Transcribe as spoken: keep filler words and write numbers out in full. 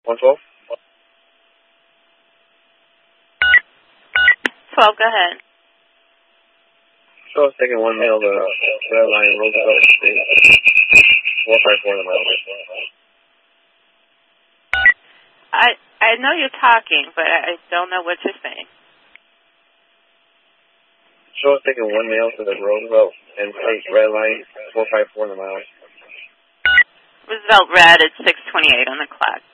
one twelve? twelve, go ahead. So I was taking one mile to Red Line, Roosevelt Street. four five four the mile. I I know you're talking, but I don't know what you're saying. So I was taking one mile to the Roosevelt and State Red Line, four five four the mile. Roosevelt Red at six twenty-eight on the clock.